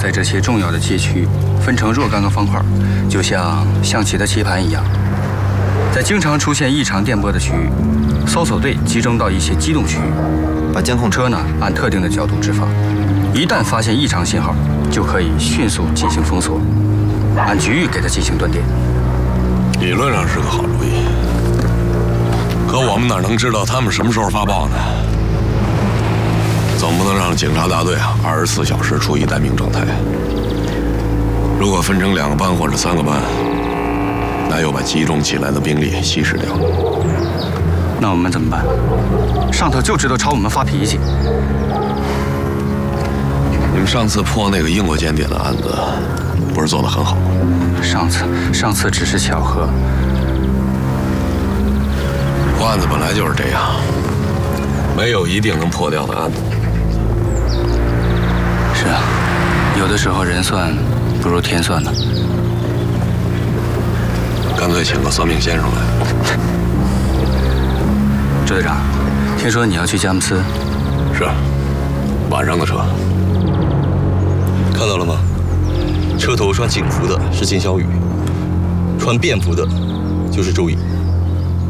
在这些重要的街区分成若干个方块，就像象棋的棋盘一样。在经常出现异常电波的区域，搜索队集中到一些机动区域，把监控车呢按特定的角度执法。一旦发现异常信号，就可以迅速进行封锁，按局域给它进行断电。 理论上是个好主意，可我们哪能知道他们什么时候发报呢？总不能让警察大队24小时处于待命状态。如果分成2个班或者3个班，那又把集中起来的兵力稀释掉。 那我们怎么办？上头就知道朝我们发脾气。 你们上次破那个英国间谍的案子，不是做得很好吗？ 上次只是巧合。 破案子本来就是这样，没有一定能破掉的案子。 是啊，有的时候人算不如天算呢。 干脆请个算命先生来。 周队长，听说你要去佳木斯？ 是，晚上的车。 看到了吗？车头穿警服的是金小雨，穿便服的就是周乙。